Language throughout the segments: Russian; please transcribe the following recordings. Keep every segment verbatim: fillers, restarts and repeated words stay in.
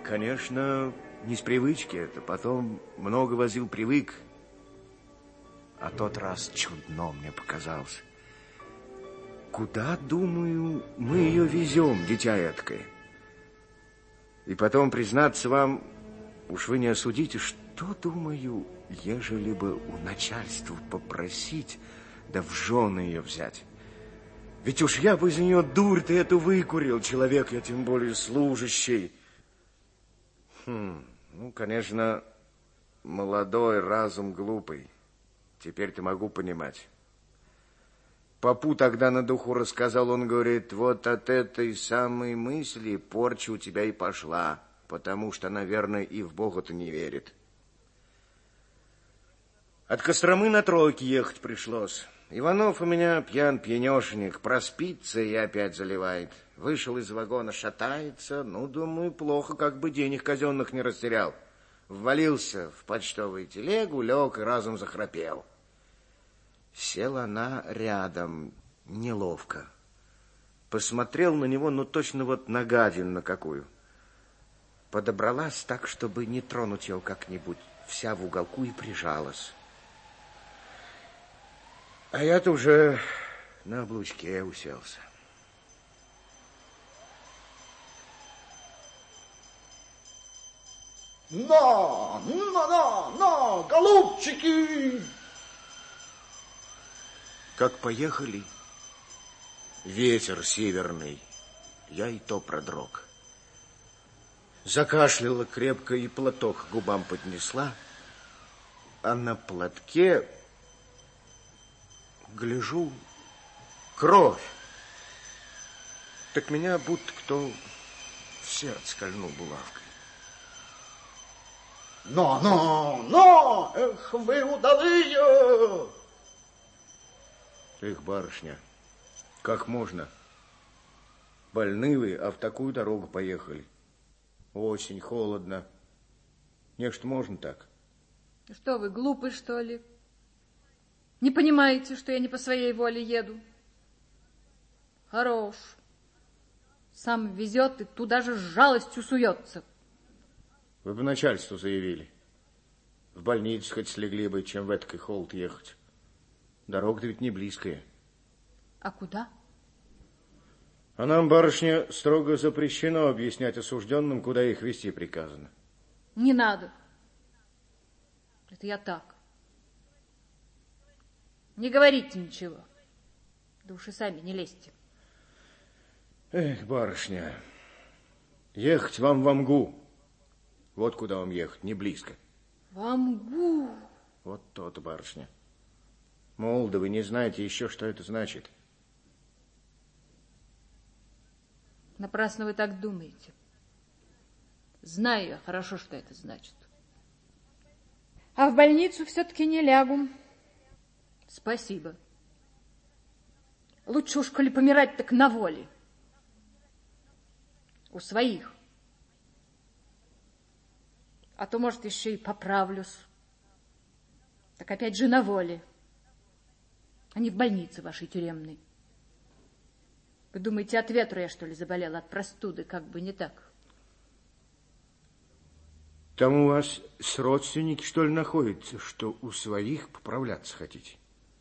Конечно, не с привычки это. Потом много возил, привык. А тот раз чудно мне показался. Куда, думаю, мы ее везем, дитя эткое? И потом, признаться вам, уж вы не осудите, что, думаю, ежели бы у начальства попросить, да в жены ее взять. Ведь уж я бы из нее дурь-то эту выкурил, человек я тем более служащий. Хм, ну, конечно, молодой, разум глупый. Теперь-то могу понимать. Попу тогда на духу рассказал, он говорит, вот от этой самой мысли порча у тебя и пошла, потому что, наверное, и в Бога-то не верит. От Костромы на Тройке ехать пришлось. Иванов у меня пьян-пьянешенек, проспится и опять заливает. Вышел из вагона, шатается, ну, думаю, плохо, как бы денег казенных не растерял. Ввалился в почтовую телегу, лег и разом захрапел. Села она рядом, неловко. Посмотрел на него, ну, точно вот на гадину на какую. Подобралась так, чтобы не тронуть его как-нибудь, вся в уголку и прижалась. А я-то уже на облучке уселся. На, на, на, на, голубчики! Как поехали, ветер северный, я и то продрог. Закашляла крепко и платок к губам поднесла, а на платке, гляжу, кровь. Так меня будто кто в сердце кольнул булавкой. Но, но, но, эх, вы удалые! Эх, барышня, как можно? Больны вы, а в такую дорогу поехали. Осень, холодно. Нечто можно так. Что вы, глупый, что ли? Не понимаете, что я не по своей воле еду? Хорош. Сам везет и туда же с жалостью суется. Вы бы начальству заявили. В больницу хоть слегли бы, чем в эткой холод ехать. Дорога-то ведь не близкая. А куда? А нам, барышня, строго запрещено объяснять осужденным, куда их везти приказано. Не надо. Это я так. Не говорите ничего. Да уж и сами не лезьте. Эх, барышня, ехать вам в Амгу. Вот куда вам ехать, не близко. В Амгу? Вот то-то, барышня. Мол, да вы не знаете еще, что это значит. Напрасно вы так думаете. Знаю я хорошо, что это значит. А в больницу все-таки не лягу. Спасибо. Лучше уж, коли помирать, так на воле. У своих. А то, может, еще и поправлюсь. Так опять же на воле. А не в больнице вашей тюремной. Вы думаете, от ветра я, что ли, заболела, от простуды? Как бы не так. Там у вас с родственники, что ли, находятся, что у своих поправляться хотите?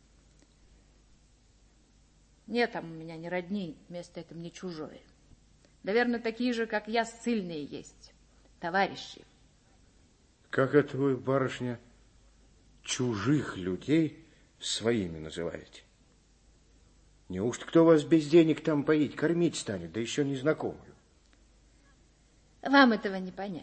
Нет, там у меня не родни, место это мне чужое. Наверное, такие же, как я, ссыльные есть. Товарищи. Как это вы, барышня, чужих людей своими называете? Неужто кто вас без денег там поить, кормить станет, да еще незнакомую? Вам этого не понять.